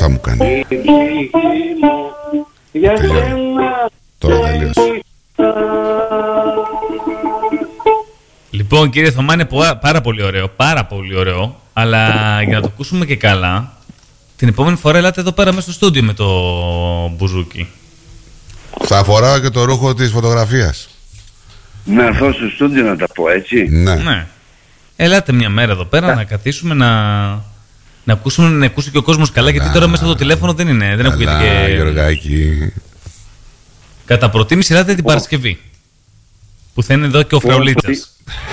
θα μου κάνει. Τελειώνει. Τώρα τελείωσε. Λοιπόν, κύριε Θωμά, είναι πάρα πολύ ωραίο. Πάρα πολύ ωραίο. Αλλά για να το ακούσουμε και καλά, την επόμενη φορά ελάτε εδώ πέρα μέσα στο στούντιο με το μπουζούκι. Θα φοράω και το ρούχο της φωτογραφίας. Να έρθω στο στούντιο να τα πω, έτσι. Ναι. Ελάτε μια μέρα εδώ πέρα να καθίσουμε να ακούσουμε, να ακούσει και ο κόσμος καλά. Γιατί τώρα μέσα από το τηλέφωνο δεν είναι. Δεν ακούγεται και. Γεωργάκη. Κατά προτίμηση ελάτε την Παρασκευή. Που θα είναι εδώ και ο Φραουλίτσας.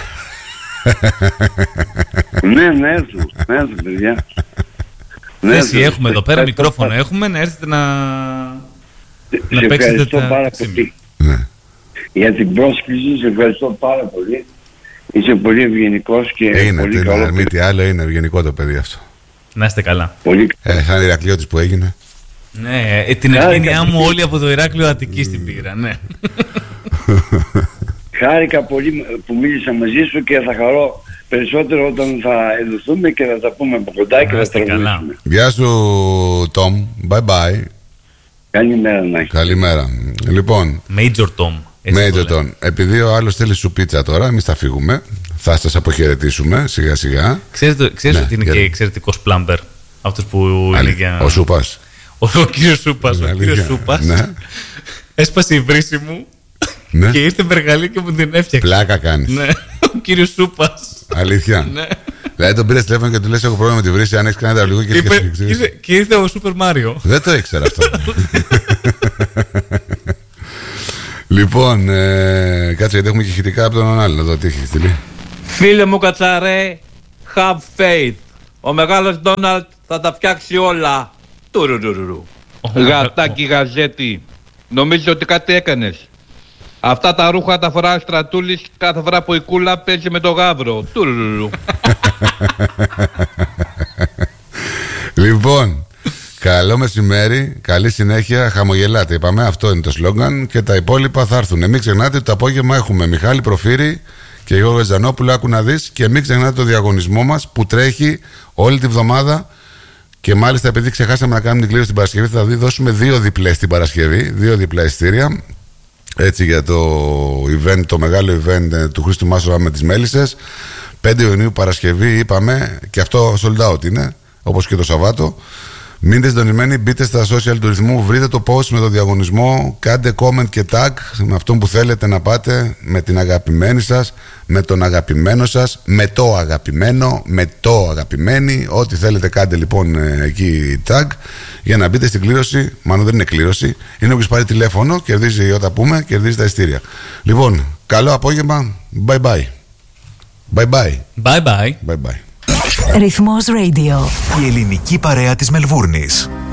Ναι, έρθω, παιδιά. Θέση έχουμε εδώ πέρα, μικρόφωνο έχουμε, να έρθετε να παίξετε. Ευχαριστώ πάρα πολύ για την πρόσκληση, σε ευχαριστώ πάρα πολύ. Είσαι πολύ ευγενικός και πολύ καλό. Μη τι άλλο, είναι ευγενικό το παιδί αυτό. Να είστε καλά. Σαν Ηρακλειώτης που έγινε. Ναι, την ευγένειά μου όλοι από το Ηράκλειο Αττικής την πήρα, ναι. Χάρηκα πολύ που μίλησα μαζί σου και θα χαρώ περισσότερο όταν θα ενδοθούμε και θα τα πούμε από κοντά και θα τραγουδήσουμε. Γεια σου, Τόμ. Bye bye. Καλημέρα, Νάκη. Καλημέρα. Λοιπόν, Major Tom. Major Tom. Επειδή ο άλλος θέλει σου πίτσα τώρα, εμείς θα φύγουμε. Θα σας αποχαιρετήσουμε σιγά σιγά. Ξέρεις ότι είναι και εξαιρετικός πλάμπερ. Αυτός που είναι για. Ο Σούπας. Ο κύριος Σούπας. Ο κύριος Σούπας. Έσπασε η βρύση μου. Ναι. Και ήρθε με και μου την έφτιαξε. Πλάκα κάνεις. Ναι, ο κύριος Σούπας. Αλήθεια. Ναι. Δηλαδή τον πήρες τηλέφωνο και του λες: έχω πρόβλημα με τη βρύση. Αν έχεις κάνει τα λίγο και ήρθε ο Σούπερ Μάριο. Δεν το ήξερα αυτό. Λοιπόν, κάτσε γιατί έχουμε και ηχητικά από τον άλλο. Να δω τι έχει στείλει. Φίλε μου Κατσαρέ, have faith. Ο μεγάλος Ντόναλτ θα τα φτιάξει όλα. Τουρουρουρου. Γατάκι γαζέτη. Νομίζω ότι κάτι έκανες. Αυτά τα ρούχα τα φοράει ο Στρατούλης κάθε φορά που η κούλα παίζει με το γάβρο. Τουρουρουρου. Λοιπόν, καλό μεσημέρι, καλή συνέχεια, χαμογελάτε. Είπαμε, αυτό είναι το σλόγγαν και τα υπόλοιπα θα έρθουν. Μην ξεχνάτε ότι το απόγευμα έχουμε Μιχάλη Προφύρη και Γιώργο Ζανόπουλο, άκου να δεις. Και μην ξεχνάτε το διαγωνισμό μας που τρέχει όλη τη βδομάδα. Και μάλιστα επειδή ξεχάσαμε να κάνουμε την κλήρωση την Παρασκευή, θα δώσουμε 2 διπλές την Παρασκευή, 2 διπλά ειστήρια. Έτσι για το event, το μεγάλο event του Χρήστου Μάσοβα με τις Μέλισσες. 5 Ιουνίου Παρασκευή είπαμε, και αυτό sold out είναι, όπως και το Σαββάτο. Μείνετε συντονισμένοι, μπείτε στα social του ρυθμού, βρείτε το post με το διαγωνισμό, κάντε comment και tag με αυτόν που θέλετε να πάτε, με την αγαπημένη σας, με τον αγαπημένο σας, με το αγαπημένο, με το αγαπημένη, ό,τι θέλετε κάντε λοιπόν εκεί tag για να μπείτε στην κλήρωση. Μάλλον δεν είναι κλήρωση, είναι όποιος πάρει τηλέφωνο, κερδίζει όταν πούμε, κερδίζει τα ειστήρια. Λοιπόν, καλό απόγευμα, bye bye. Bye bye. Bye bye. Bye bye. Ρυθμός Radio. Η ελληνική παρέα της Μελβούρνης.